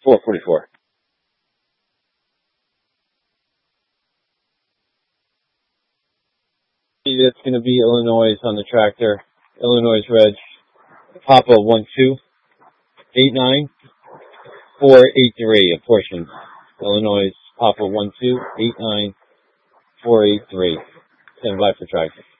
444. That's going to be Illinois on the tractor. Illinois Reg. Papa 1289483. Apportioned. Illinois Papa 1289483. Stand by for tractor.